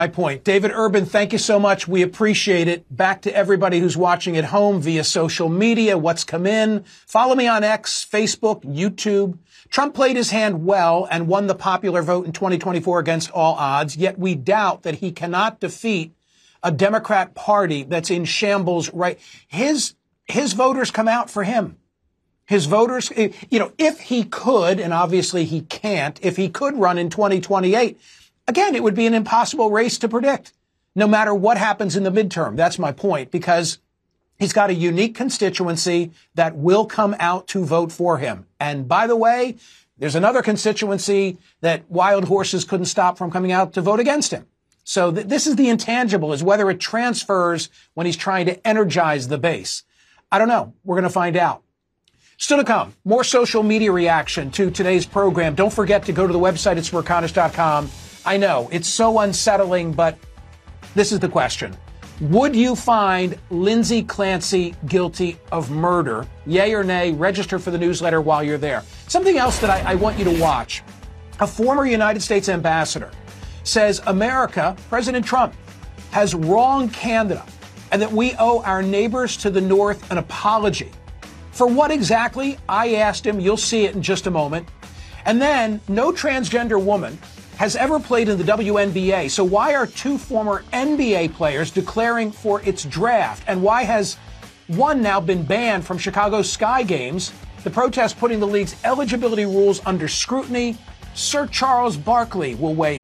My point. David Urban, thank you so much. We appreciate it. Back to everybody who's watching at home via social media, what's come in. Follow me on X, Facebook, YouTube. Trump played his hand well and won the popular vote in 2024 against all odds, yet we doubt that he cannot defeat a Democrat Party that's in shambles, right? His voters come out for him. His voters, if he could, and obviously he can't, if he could run in 2028, again, it would be an impossible race to predict, no matter what happens in the midterm. That's my point, because he's got a unique constituency that will come out to vote for him. And by the way, there's another constituency that wild horses couldn't stop from coming out to vote against him. So this is the intangible, is whether it transfers when he's trying to energize the base. I don't know. We're going to find out. Still to come, more social media reaction to today's program. Don't forget to go to the website at smerconish.com. I know it's so unsettling, but this is the question. Would you find Lindsay Clancy guilty of murder? Yay or nay? Register for the newsletter while you're there. Something else that I want you to watch. A former United States ambassador says America, President Trump, has wronged Canada and that we owe our neighbors to the north an apology. For what exactly? I asked him. You'll see it in just a moment. And then no transgender woman has ever played in the WNBA. So why are two former NBA players declaring for its draft? And why has one now been banned from Chicago Sky games? The protest putting the league's eligibility rules under scrutiny. Sir Charles Barkley will weigh